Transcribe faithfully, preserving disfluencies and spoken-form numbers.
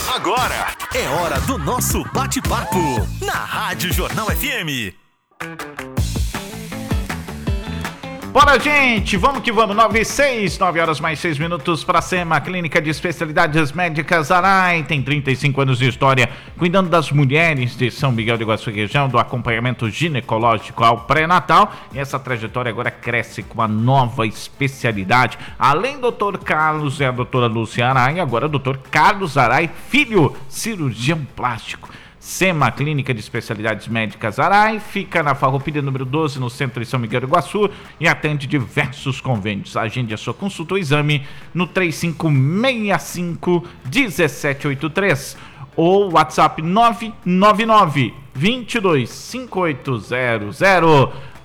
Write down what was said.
Agora é hora do nosso bate-papo na Rádio Jornal F M. Bora, gente, vamos que vamos, nove e seis, nove horas mais seis minutos para a SEMA, Clínica de Especialidades Médicas Arai, tem trinta e cinco anos de história, cuidando das mulheres de São Miguel do Iguaçu região, do acompanhamento ginecológico ao pré-natal, e essa trajetória agora cresce com uma nova especialidade, além do doutor Carlos e a doutora Lúcia Arai, agora o doutor Carlos Arai Filho, cirurgião plástico. SEMA, Clínica de Especialidades Médicas Arai, fica na Farroupilha número doze, no centro de São Miguel do Iguaçu, e atende diversos convênios. Agende a sua consulta ou exame no três cinco seis cinco, um sete oito três ou WhatsApp nove nove nove, dois dois cinco oito zero zero.